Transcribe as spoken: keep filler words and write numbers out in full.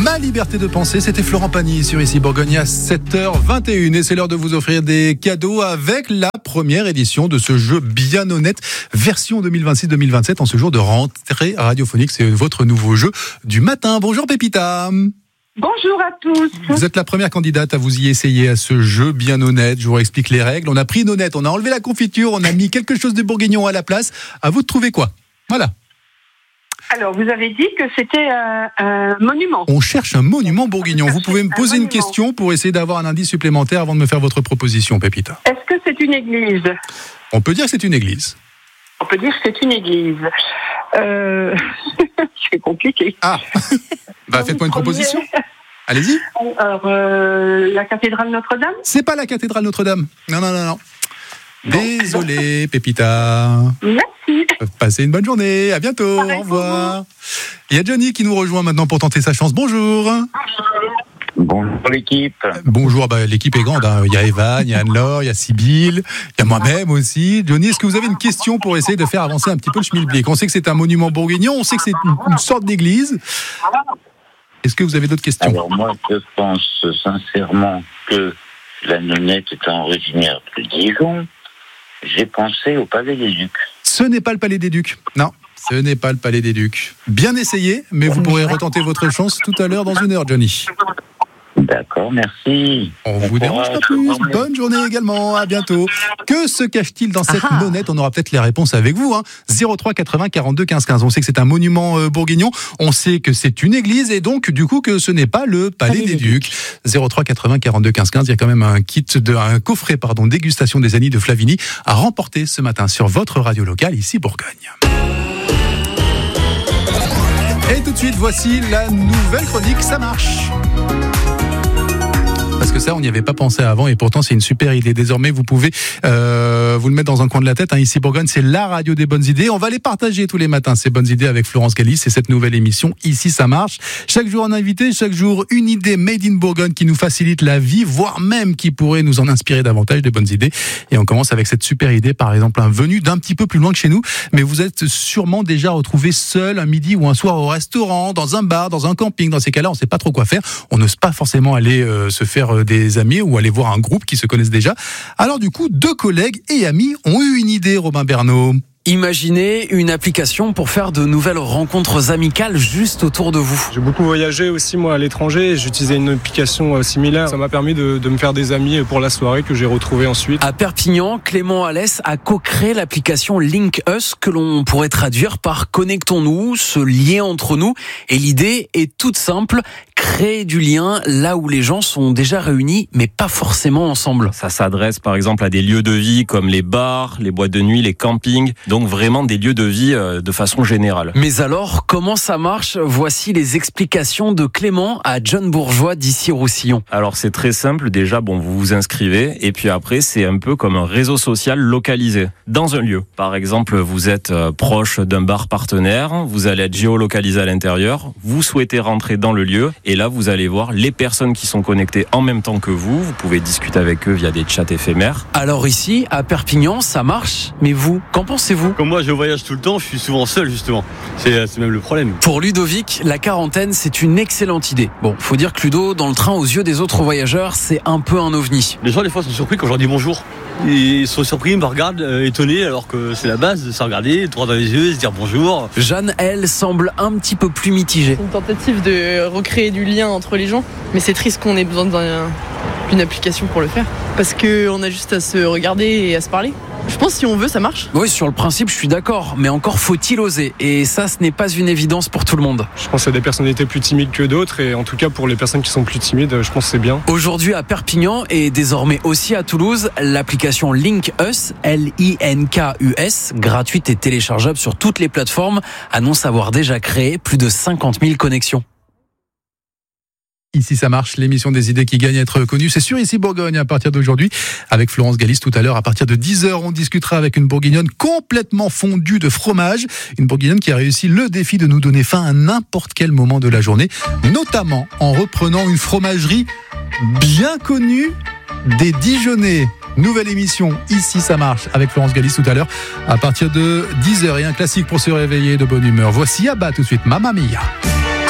Ma liberté de penser, c'était Florent Pagny sur Ici Bourgogne à sept heures vingt et une. Et c'est l'heure de vous offrir des cadeaux avec la première édition de ce jeu bien honnête, version deux mille vingt-six deux mille vingt-sept, en ce jour de rentrée radiophonique. C'est votre nouveau jeu du matin. Bonjour Pépita. Bonjour à tous. Vous êtes la première candidate à vous y essayer à ce jeu bien honnête. Je vous explique les règles. On a pris une honnête, on a enlevé la confiture, on a mis quelque chose de bourguignon à la place. À vous de trouver quoi. Voilà. Alors, vous avez dit que c'était un, un monument. On cherche un monument bourguignon. Vous pouvez me poser une question pour essayer d'avoir un indice supplémitaire avant de me faire votre proposition, Pépita. Est-ce que c'est une église ? On peut dire que c'est une église. On peut dire que c'est une église. Euh... c'est compliqué. Ah bah, faites-moi une proposition. Allez-y. Alors, euh, la cathédrale Notre-Dame ? C'est pas la cathédrale Notre-Dame. Non, non, non, non. Désolé, Pépita. Merci. Passez une bonne journée. À bientôt. Au revoir. Il y a Johnny qui nous rejoint maintenant pour tenter sa chance. Bonjour. Bonjour l'équipe. Bonjour. Bah, l'équipe est grande. Hein. Il y a Evan, il y a Anne-Laure, il y a Sybille, il y a moi-même aussi. Johnny, est-ce que vous avez une question pour essayer de faire avancer un petit peu le schmilblick ? On sait que c'est un monument bourguignon. On sait que c'est une, une sorte d'église. Est-ce que vous avez d'autres questions ? Alors moi, je pense sincèrement que la nonnette étant originaire de Dijon, j'ai pensé au Palais des Ducs. Ce n'est pas le Palais des Ducs. Non, ce n'est pas le Palais des Ducs. Bien essayé, mais vous pourrez retenter votre chance tout à l'heure dans une heure, Johnny. D'accord, merci. On vous dérange pas plus. Bonne journée également. À bientôt. Que se cache-t-il dans cette Aha. nonnette ? On aura peut-être les réponses avec vous. Hein. zéro trois quatre-vingts quarante-deux quinze quinze. On sait que c'est un monument euh, bourguignon. On sait que c'est une église et donc du coup que ce n'est pas le Palais, Palais des, des Ducs. Ducs. zéro trois quatre-vingts quarante-deux quinze quinze. Il y a quand même un kit de un coffret pardon dégustation des Anis de Flavigny à remporter ce matin sur votre radio locale ici Bourgogne. Et tout de suite, voici la nouvelle chronique. Ça marche. Parce que ça, on n'y avait pas pensé avant et pourtant c'est une super idée. Désormais, vous pouvez euh, vous le mettre dans un coin de la tête. Hein. Ici Bourgogne, c'est la radio des bonnes idées. On va les partager tous les matins, ces bonnes idées avec Florence Galis. C'est cette nouvelle émission. Ici, ça marche. Chaque jour un invité, chaque jour une idée made in Bourgogne qui nous facilite la vie, voire même qui pourrait nous en inspirer davantage des bonnes idées. Et on commence avec cette super idée, par exemple, un venu d'un petit peu plus loin que chez nous. Mais vous êtes sûrement déjà retrouvé seul un midi ou un soir au restaurant, dans un bar, dans un camping. Dans ces cas-là, on ne sait pas trop quoi faire. On n'ose pas forcément aller euh, se faire des amis ou aller voir un groupe qui se connaissent déjà. Alors du coup, deux collègues et amis ont eu une idée, Robin Bernot. Imaginez une application pour faire de nouvelles rencontres amicales juste autour de vous. J'ai beaucoup voyagé aussi moi à l'étranger, j'utilisais une application similaire. Ça m'a permis de, de me faire des amis pour la soirée que j'ai retrouvée ensuite. À Perpignan, Clément Alès a co-créé l'application Link Us que l'on pourrait traduire par connectons-nous, ce lien entre nous. Et l'idée est toute simple, créer du lien là où les gens sont déjà réunis mais pas forcément ensemble. Ça s'adresse par exemple à des lieux de vie comme les bars, les boîtes de nuit, les campings. Donc vraiment des lieux de vie euh, de façon générale. Mais alors, comment ça marche ? Voici les explications de Clément à John Bourgeois d'ici Roussillon. Alors c'est très simple, déjà bon vous vous inscrivez et puis après c'est un peu comme un réseau social localisé dans un lieu. Par exemple, vous êtes euh, proche d'un bar partenaire, vous allez être géolocalisé à l'intérieur, vous souhaitez rentrer dans le lieu et là vous allez voir les personnes qui sont connectées en même temps que vous, vous pouvez discuter avec eux via des chats éphémères. Alors ici, à Perpignan, ça marche, mais vous, qu'en pensez-vous ? Comme moi je voyage tout le temps, je suis souvent seul justement. C'est, c'est même le problème. Pour Ludovic, la quarantaine, c'est une excellente idée. Bon, faut dire que Ludo, dans le train, aux yeux des autres voyageurs, c'est un peu un ovni. Les gens des fois sont surpris quand je leur dis bonjour. Ils sont surpris, ils me regardent euh, étonnés alors que c'est la base de se regarder, droit dans les yeux, se dire bonjour. Jeanne, elle, semble un petit peu plus mitigée. C'est une tentative de recréer du lien entre les gens, mais c'est triste qu'on ait besoin d'un, d'une application pour le faire. Parce qu'on a juste à se regarder et à se parler. Je pense que si on veut, ça marche. Oui, sur le principe, je suis d'accord, mais encore faut-il oser. Et ça, ce n'est pas une évidence pour tout le monde. Je pense qu'il y a des personnalités plus timides que d'autres et en tout cas pour les personnes qui sont plus timides, je pense que c'est bien. Aujourd'hui à Perpignan et désormais aussi à Toulouse, l'application Link Us, L I N K U S, gratuite et téléchargeable sur toutes les plateformes, annonce avoir déjà créé plus de cinquante mille connexions. Ici ça marche, l'émission des idées qui gagnent à être connue. C'est sur Ici Bourgogne à partir d'aujourd'hui avec Florence Galis tout à l'heure. À partir de dix heures, on discutera avec une bourguignonne complètement fondue de fromage. Une bourguignonne qui a réussi le défi de nous donner faim à n'importe quel moment de la journée, notamment en reprenant une fromagerie bien connue des Dijonnais. Nouvelle émission, Ici ça marche, avec Florence Galis tout à l'heure, à partir de dix heures. Et un classique pour se réveiller de bonne humeur. Voici Abba tout de suite, Mamma Mia.